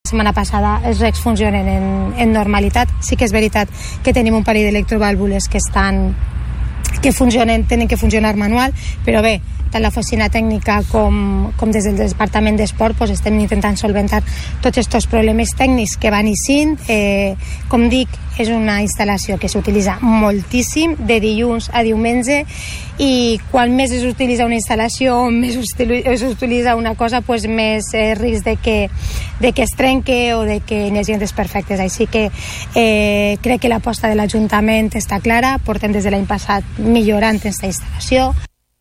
setmana passada els recs funcionen en normalitat. Sí que és veritat que tenim un parell d'electrovàlvules que funcionen, tenen que funcionar manual, però bé, tant l'oficina tècnica com des del Departament d'Esport pues estem intentant solventar tots aquests problemes tècnics que van eixint. Com dic, és una instal·lació que s'utilitza moltíssim de dilluns a diumenge, i quan més es utilitza una instal·lació o més es utilitza una cosa, pues més risc de que es trenque o de que hi hagi desperfectes. Així que crec que l'aposta de l'Ajuntament està clara. Portem des de l'any passat millorant aquesta instal·lació.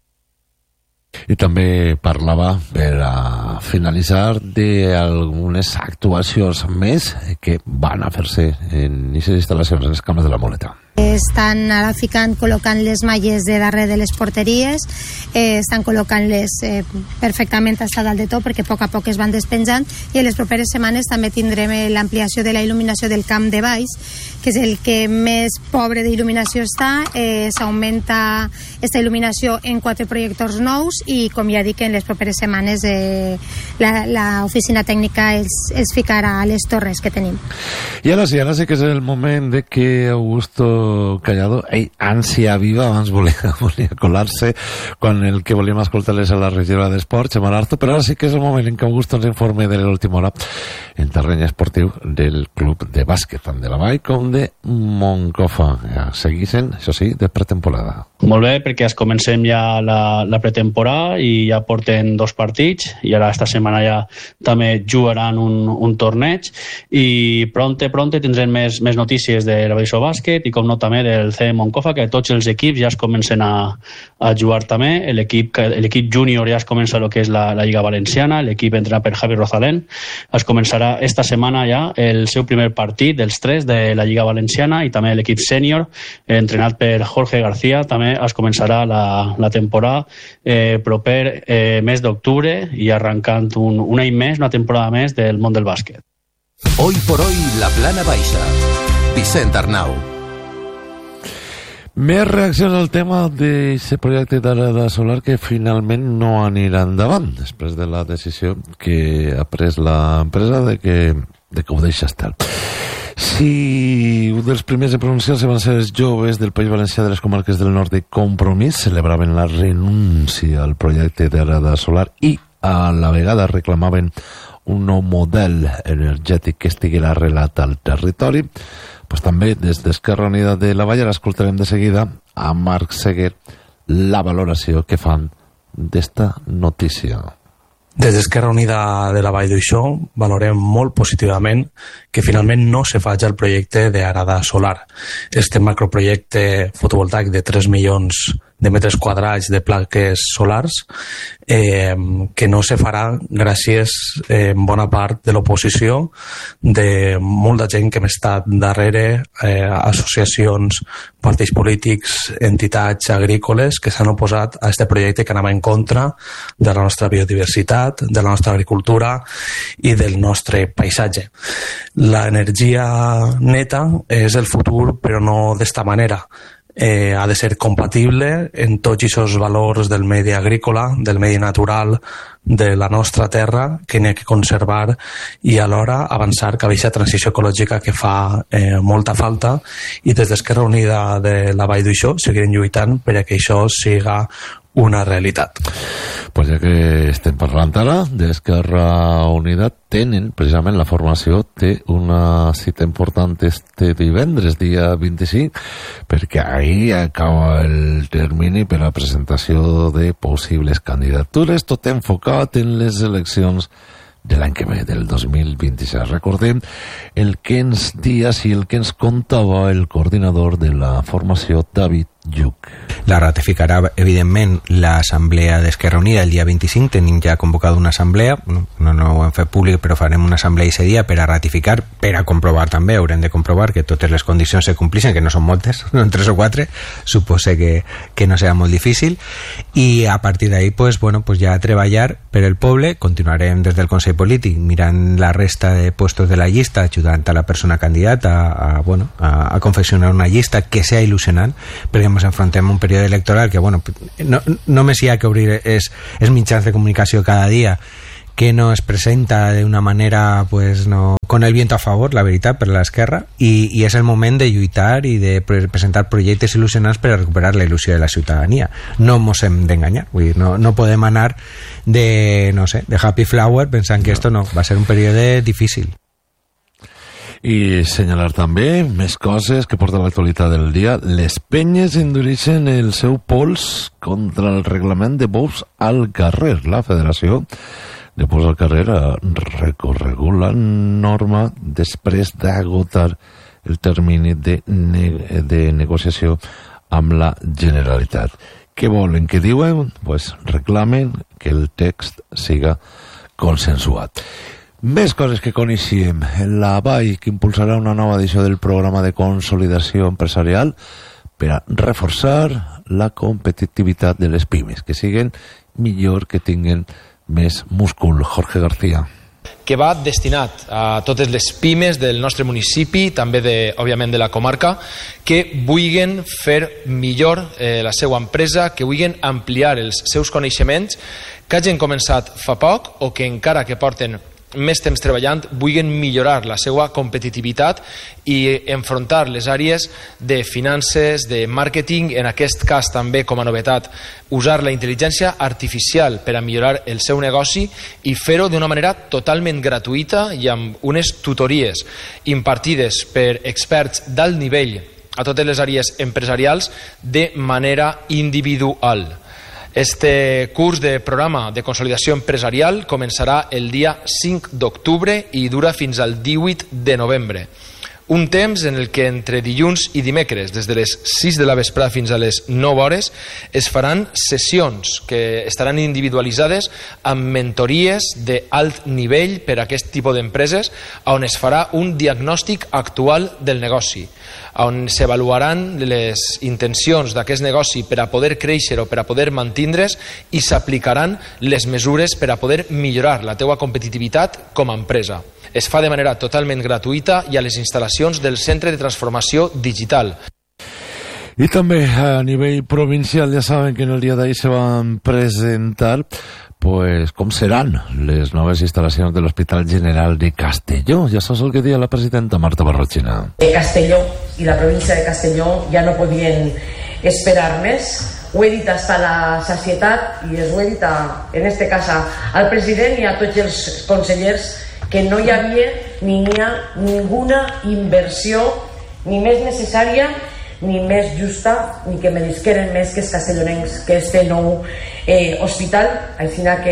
I també parlava, per a finalitzar, d'algunes actuacions més que van a fer-se en aquestes instal·lacions, en les cames de la Moleta. Estan ara col·locant les malles de darrere de les porteries, estan col·locant-les perfectament a dalt de tot, perquè a poc es van despenjant, i en les properes setmanes també tindrem l'ampliació de la il·luminació del camp de baix, que és el que més pobre d'il·luminació està. S'augmenta aquesta il·luminació en 4 projectors nous, i com ja dic, en les properes setmanes l'oficina tècnica els ficarà a les torres que tenim. I ara sí que és el moment de que Augusto Callado, ànsia viva, abans volia colar-se quan el que volíem escoltar-les a la regidora d'Esport, Xema Larto, però ara sí que és el moment en què Augusto ens informe de l'última hora en terreny esportiu del club de bàsquet, tant de la Vall com de Moncofa. Ja seguissin, això sí, de pretemporada. Molt bé, perquè es comencem ja la pretemporada i ja porten 2 partits, i ara esta setmana ja també jugaran un torneig, i pronte tindrem més notícies de la Baixó Bàsquet i com no també del C Moncofa, que tots els equips ja es comencen a jugar també. L'equip júnior ja es comença el que és la Lliga Valenciana, l'equip entrenat per Javi Rosalén. Es començarà esta setmana ja el seu primer partit dels 3 de la Lliga Valenciana, i també l'equip sènior entrenat per Jorge García també es començarà la temporada proper mes d'octubre, i arrencant un any més, una temporada més del món del bàsquet. Hoy por hoy, la Plana Baixa. Vicent Arnau. Més reaccions al tema d'aquest projecte d'arada solar que finalment no anirà endavant, després de la decisió que ha pres l'empresa de que ho deixa estar. Si un dels primers en pronunciar-se van ser els joves del País Valencià de les comarques del nord de Compromís, celebraven la renúncia al projecte d'arada solar i a la vegada reclamaven un nou model energètic que estiguera arrelat al territori, pues també des d'Esquerra Unida de la Vall escoltarem de seguida a Marc Seguer la valoració que fan d'esta notícia. Des d'Esquerra Unida de la Vall d'Uixó valorem molt positivament que finalment no se faci el projecte d'arada solar. Este macroprojecte fotovoltaic de 3 milions de metres quadrats de plaques solars que no se farà gràcies en bona part de l'oposició de molta gent que hem estat darrere, associacions, partits polítics, entitats agrícoles que s'han oposat a aquest projecte que anava en contra de la nostra biodiversitat, de la nostra agricultura i del nostre paisatge. L'energia neta és el futur, però no d'esta manera. Ha de ser compatible en tots aquests valors del medi agrícola, del medi natural, de la nostra terra, que n'hi ha que conservar, i alhora avançar cap a aquesta transició ecològica que fa molta falta, i des d'Esquerra Unida de la Vall d'Uixó seguirem lluitant per a que això siga una realitat. Pues ja que estem parlant ara d'Esquerra Unida, tenen precisament la formació, té una cita important este divendres, dia 25, perquè ahir acaba el termini per a presentació de possibles candidatures, tot enfocat en les eleccions de l'any que ve, del 2026. Recordem el que ens dies i el que ens contava el coordinador de la formació, David Lluc. La ratificarà, evidentment, l'Assemblea d'Esquerra Unida el dia 25. Tenim ja convocada una assemblea, no ho hem fet públic, però farem una assemblea aquest dia per a ratificar, per a comprovar també, haurem de comprovar que totes les condicions se complixen, que no són moltes, són 3 o 4, supose que no serà molt difícil, i a partir d'ahí pues ja a treballar per el poble. Continuarem des del Consell Polític mirant la resta de puestos de la llista, ajudant a la persona candidata a confeccionar una llista que sea il·lusionant, perquè ens enfrontem a un període electoral que, no només hi ha que obrir els mitjans de comunicació cada dia, que no es presenta de una manera pues no con el viento a favor, la veritat, per l'esquerra, i és el moment de lluitar i de presentar projectes il·lusionants per a recuperar la il·lusió de la ciutadania. No mos hem d'enganyar, vull dir, no podem anar de, no sé, de happy flower pensant que esto no, va ser un període difícil. I senyalar també més coses que porta l'actualitat del dia. Les penyes endureixen el seu pols contra el reglament de bous al carrer. La Federació de Bous al Carrer ha recorregut la norma després d'agotar el termini de negociació amb la Generalitat. Què volen? Què diuen? Pues reclamen que el text siga consensuat. Més coses que coneixíem. La BAI, que impulsarà una nova edició del programa de consolidació empresarial per a reforçar la competitivitat de les pimes, que siguen millor, que tinguen més múscul. Jorge García. Que va destinat a totes les pimes del nostre municipi, també òbviament de la comarca, que vulguin fer millor la seva empresa, que vulguin ampliar els seus coneixements, que hagin començat fa poc o que encara que porten més temps treballant vulguin millorar la seva competitivitat i enfrontar les àrees de finances, de màrqueting, en aquest cas també com a novetat usar la intel·ligència artificial per a millorar el seu negoci i fer-ho d'una manera totalment gratuïta i amb unes tutories impartides per experts d'alt nivell a totes les àrees empresarials de manera individual. Este curs de programa de consolidació empresarial començarà el dia 5 d'octubre i dura fins al 18 de novembre. Un temps en el que entre dilluns i dimecres, des de les 6 de la vesprada fins a les 9 hores, es faran sessions que estaran individualitzades amb mentories d'alt nivell per a aquest tipus d'empreses, on es farà un diagnòstic actual del negoci, on s'avaluaran les intencions d'aquest negoci per a poder créixer o per a poder mantindre's i s'aplicaran les mesures per a poder millorar la teua competitivitat com a empresa. Es fa de manera totalment gratuïta i a les instal·lacions del Centre de Transformació Digital. I també a nivell provincial ja saben que en el dia d'ahir se van presentar pues com seran les noves instal·lacions de l'Hospital General de Castelló. Ja saps el que deia la presidenta Marta Barrochina. Castelló i la província de Castelló ja no podien esperar més. Ho he dit hasta la sacietat i ho he dit en este cas al president i a tots els consellers que no hi havia ni n'hi ha ninguna inversió ni més necessària ni més justa ni que meresqueren més que els castellonencs que este nou hospital. Així que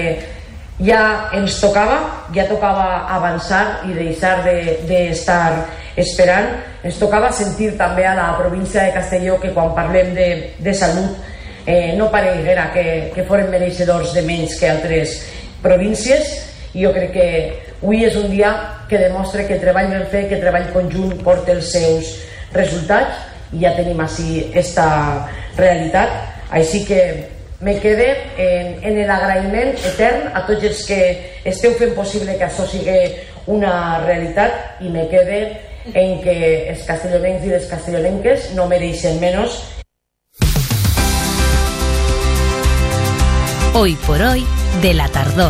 ja ens tocava avançar i deixar d'estar esperant. Ens tocava sentir també a la província de Castelló que quan parlem de salut no pareguera que foren mereixedors de menys que altres províncies. Jo crec que avui és un dia que demostra que el treball ben fet, que el treball conjunt porta els seus resultats i ja tenim així aquesta realitat. Així que me quede en l'agraïment etern a tots els que esteu fent possible que això sigui una realitat i me quede en que els castellonencs i les castellonenques no mereixen menys. Hoy por hoy de la tardor.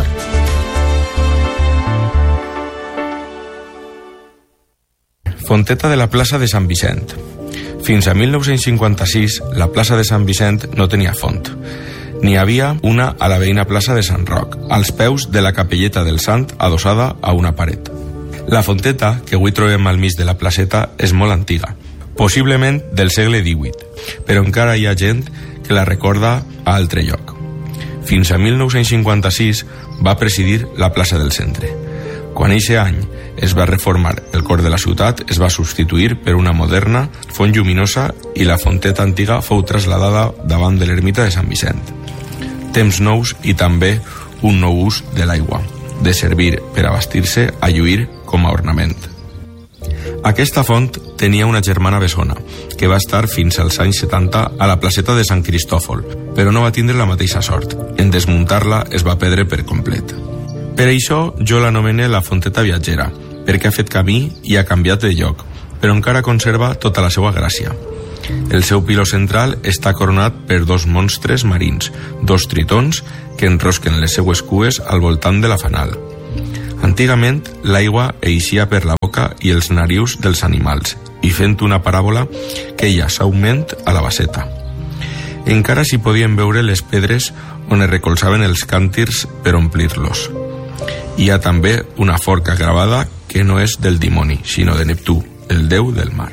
Fonteta de la plaça de Sant Vicent. Fins a 1956, la plaça de Sant Vicent no tenia font. N'hi havia una a la veïna plaça de Sant Roc, als peus de la capelleta del Sant adossada a una paret. La fonteta, que avui trobem al mig de la placeta, és molt antiga, possiblement del segle XVIII, però encara hi ha gent que la recorda a altre lloc. Fins a 1956 va presidir la plaça del centre. Quan eixe any es va reformar el cor de la ciutat, es va substituir per una moderna font lluminosa i la fonteta antiga fou trasladada davant de l'ermita de Sant Vicent. Temps nous i també un nou ús de l'aigua, de servir per abastir-se a lluir com a ornament. Aquesta font tenia una germana bessona, que va estar fins als anys 70 a la placeta de Sant Cristòfol, però no va tindre la mateixa sort. En desmuntar-la es va perdre per complet. Per això jo l'anomene la fonteta viatgera, perquè ha fet camí i ha canviat de lloc, però encara conserva tota la seva gràcia. El seu piló central està coronat per dos monstres marins, dos tritons que enrosquen les seues cues al voltant de la fanal. Antigament, l'aigua eixia per la boca i els narius dels animals, i fent una paràbola que ella s'augment a la baseta. Encara s'hi podien veure les pedres on es recolzaven els càntirs per omplir-los. Hi ha també una forca gravada que no és del dimoni, sinó de Neptú, el déu del mar.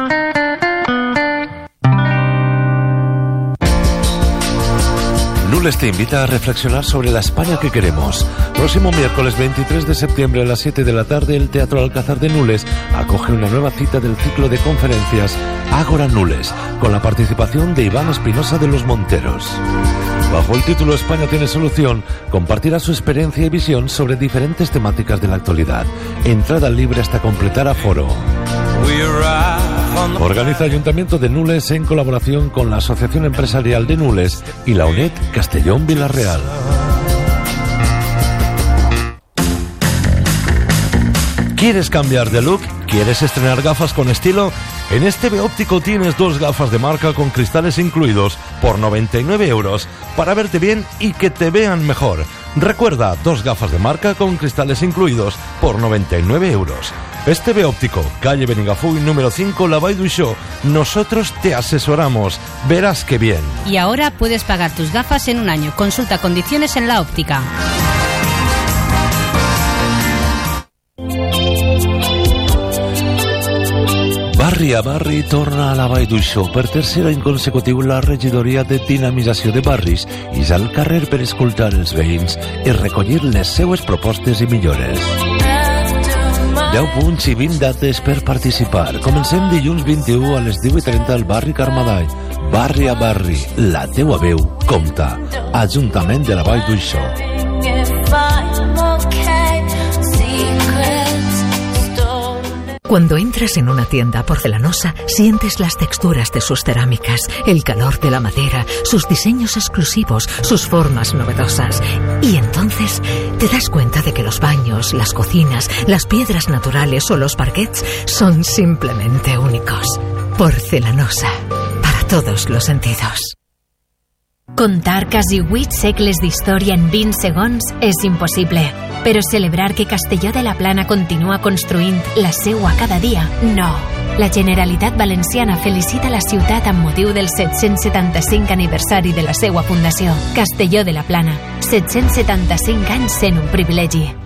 Nules te invita a reflexionar sobre la España que queremos. Próximo miércoles 23 de septiembre a las 7 de la tarde, el Teatro Alcázar de Nules acoge una nueva cita del ciclo de conferencias Ágora Nules, con la participación de Iván Espinosa de los Monteros. Bajo el título España tiene solución, compartirá su experiencia y visión sobre diferentes temáticas de la actualidad. Entrada libre hasta completar aforo. Organiza Ayuntamiento de Nules en colaboración con la Asociación Empresarial de Nules y la UNED Castellón Villarreal. ¿Quieres cambiar de look? ¿Quieres estrenar gafas con estilo? En TV Óptico tienes dos gafas de marca con cristales incluidos por 99 euros para verte bien y que te vean mejor. Recuerda, dos gafas de marca con cristales incluidos por 99 euros. TV Óptico, calle Benigafuy, número 5, La Vall d'Uixó. Nosotros te asesoramos. Verás qué bien. Y ahora puedes pagar tus gafas en un año. Consulta condiciones en La Óptica. Barri a barri torna a la Vall d'Uixó. Per tercer any consecutiu, la regidoria de dinamització de barris és al carrer per escoltar els veïns i recollir les seues propostes i millores. 10 punts i 20 dates per participar. Comencem dilluns 21 a les 10:30 al barri Carmadall. Barri a barri, la teua veu compta. Ajuntament de la Vall d'Uixó. Cuando entras en una tienda porcelanosa, sientes las texturas de sus cerámicas, el calor de la madera, sus diseños exclusivos, sus formas novedosas. Y entonces te das cuenta de que los baños, las cocinas, las piedras naturales o los parquets son simplemente únicos. Porcelanosa, para todos los sentidos. Contar quasi 8 segles d'història en 20 segons és impossible, però celebrar que Castelló de la Plana continua construint la seua cada dia, no. La Generalitat Valenciana felicita la ciutat amb motiu del 775 aniversari de la seua fundació. Castelló de la Plana, 775 anys sent un privilegi.